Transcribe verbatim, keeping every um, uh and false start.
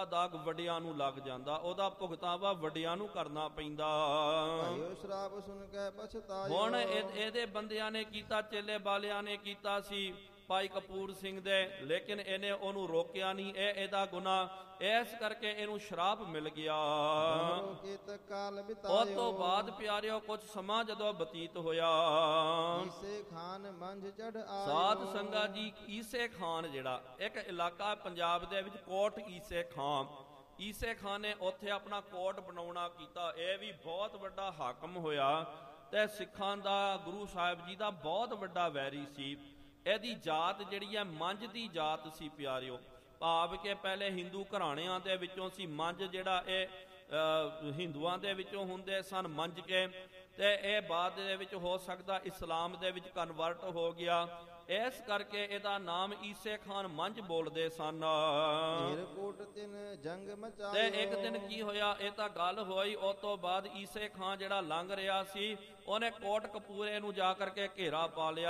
ਦਾਗ ਵੱਡਿਆਂ ਨੂੰ ਲੱਗ ਜਾਂਦਾ, ਉਹਦਾ ਭੁਗਤਾਵਾ ਵੱਡਿਆਂ ਨੂੰ ਕਰਨਾ ਪੈਂਦਾ। ਭਾਈਓ ਸ਼ਰਾਪ ਸੁਣ ਕੇ ਪਛਤਾਇਓ। ਹੁਣ ਇਹਦੇ ਬੰਦਿਆਂ ਨੇ ਕੀਤਾ, ਚੇਲੇ ਬਾਲਿਆਂ ਨੇ ਕੀਤਾ ਸੀ ਭਾਈ ਕਪੂਰ ਸਿੰਘ ਦੇ, ਲੇਕਿਨ ਇਹਨੇ ਉਹਨੂੰ ਰੋਕਿਆ ਨਹੀਂ। ਇਹ ਇਹਦਾ ਗੁਨਾਹ, ਇਸ ਕਰਕੇ ਇਹਨੂੰ ਸ਼ਰਾਪ ਮਿਲ ਗਿਆ। ਉਸ ਤੋਂ ਬਾਅਦ ਪਿਆਰਿਓ ਕੁਝ ਸਮਾਂ ਜਦੋਂ ਬਤੀਤ ਹੋਇਆ, ਈਸੇ ਖਾਨ ਮੰਝ ਚੜ ਆਇਓ। ਸਾਧ ਸੰਗਤ ਜੀ, ਈਸੇ ਖਾਨ ਜਿਹੜਾ ਇੱਕ ਇਲਾਕਾ ਪੰਜਾਬ ਦੇ ਵਿੱਚ, ਕੋਟ ਈਸੇ ਖਾਨ, ਈਸੇ ਖਾਨ ਨੇ ਉੱਥੇ ਆਪਣਾ ਕੋਟ ਬਣਾਉਣਾ ਕੀਤਾ। ਇਹ ਵੀ ਬਹੁਤ ਵੱਡਾ ਹਾਕਮ ਹੋਇਆ ਤੇ ਸਿੱਖਾਂ ਦਾ, ਗੁਰੂ ਸਾਹਿਬ ਜੀ ਦਾ ਬਹੁਤ ਵੱਡਾ ਵੈਰੀ ਸੀ। ਇਹਦੀ ਜਾਤ ਜਿਹੜੀ ਹੈ ਮੰਝ ਦੀ ਜਾਤ ਸੀ ਪਿਆਰਿਓ, ਭਾਵ ਕਿ ਪਹਿਲੇ ਹਿੰਦੂ ਘਰਾਣਿਆਂ ਦੇ ਵਿੱਚੋਂ ਸੀ। ਮੰਝ ਜਿਹੜਾ ਇਹ ਹਿੰਦੂਆਂ ਦੇ ਵਿੱਚੋਂ ਹੁੰਦੇ ਸਨ ਮੰਝ ਕੇ, ਤੇ ਇਹ ਬਾਅਦ ਦੇ ਵਿੱਚ ਹੋ ਸਕਦਾ ਇਸਲਾਮ ਦੇ ਵਿੱਚ ਕਨਵਰਟ ਹੋ ਗਿਆ, ਇਸ ਕਰਕੇ ਇਹਦਾ ਨਾਮ ਈਸੇ ਖਾਨ ਮੰਝ ਬੋਲਦੇ ਸਨ। ਤੇ ਇੱਕ ਦਿਨ ਕੀ ਹੋਇਆ, ਇਹ ਤਾਂ ਗੱਲ ਹੋਈ, ਉਸ ਤੋਂ ਬਾਅਦ ਈਸੇ ਖਾਨ ਜਿਹੜਾ ਲੰਘ ਰਿਹਾ ਸੀ, ਉਹਨੇ ਕੋਟ ਕਪੂਰੇ ਨੂੰ ਜਾ ਕਰਕੇ ਘੇਰਾ ਪਾ ਲਿਆ।